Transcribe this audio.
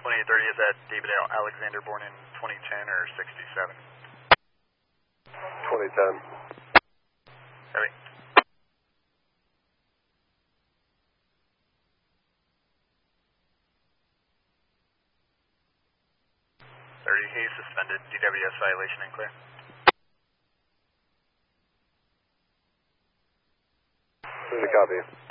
2830, is that David Alexander born in 2010 or 67? 2010. Heavy. 30, he's suspended. DWS violation and clear. This is a copy.